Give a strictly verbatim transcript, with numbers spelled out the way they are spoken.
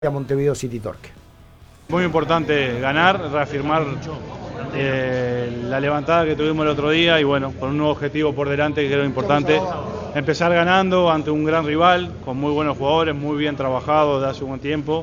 a Montevideo City Torque. Muy importante ganar, reafirmar eh, la levantada que tuvimos el otro día y bueno, con un nuevo objetivo por delante que era importante, empezar ganando ante un gran rival, con muy buenos jugadores, muy bien trabajados de hace un buen tiempo.